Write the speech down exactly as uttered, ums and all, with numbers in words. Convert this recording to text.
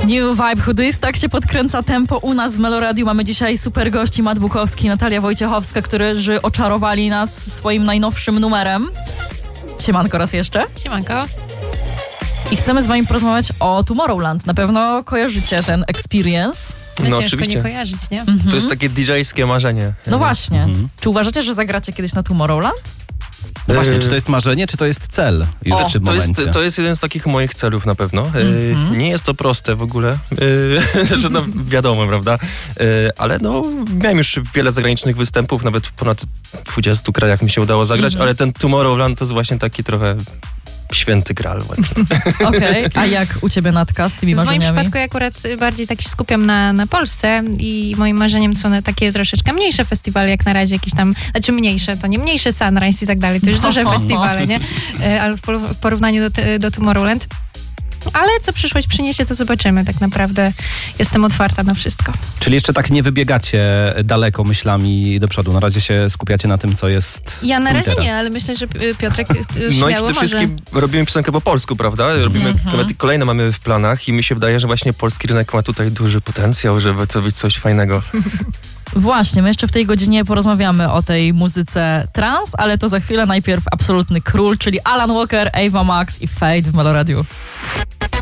New Vibe Hoodies, tak się podkręca tempo u nas w Meloradiu. Mamy dzisiaj super gości, Matt Bukowski, Natalia Wojciechowska, którzy oczarowali nas swoim najnowszym numerem. Siemanko raz jeszcze. Siemanko. I chcemy z wami porozmawiać o Tomorrowland. Na pewno kojarzycie ten experience. No, No ciężko oczywiście. nie kojarzyć, nie? Mhm. To jest takie didżejskie marzenie. No właśnie. Mhm. Czy uważacie, że zagracie kiedyś na Tomorrowland? No właśnie, Yy. czy to jest marzenie, czy to jest cel już O, w tym To momencie? jest, to jest jeden z takich moich celów na pewno. E, Mhm. Nie jest to proste w ogóle, e, że no wiadomo, prawda? E, ale no, miałem już wiele zagranicznych występów, nawet w ponad dwudziestu krajach mi się udało zagrać, Mhm. ale ten Tomorrowland to jest właśnie taki trochę święty gral właśnie. Okej, a jak u ciebie, Natka, z tymi W moim marzeniami? przypadku ja akurat bardziej tak się skupiam na, na Polsce i moim marzeniem są na takie troszeczkę mniejsze festiwale, jak na razie jakieś tam, znaczy mniejsze, to nie mniejsze Sunrise i tak dalej, to już duże No. festiwale, nie? E, Ale w, por- w porównaniu do, te- do Tomorrowland. Ale co przyszłość przyniesie, to zobaczymy. Tak naprawdę jestem otwarta na wszystko. Czyli jeszcze tak nie wybiegacie daleko myślami do przodu. Na razie się skupiacie na tym, co jest Ja na tu i razie teraz. nie, ale myślę, że y, Piotrek y, No i śmiało przede może. wszystkim robimy piosenkę po polsku, prawda? Robimy, Mhm. nawet kolejne mamy w planach i mi się wydaje, że właśnie polski rynek ma tutaj duży potencjał, żeby zrobić coś fajnego. Właśnie, my jeszcze w tej godzinie porozmawiamy o tej muzyce trans, ale to za chwilę. Najpierw absolutny król, czyli Alan Walker, Ava Max i Fade w Meloradiu.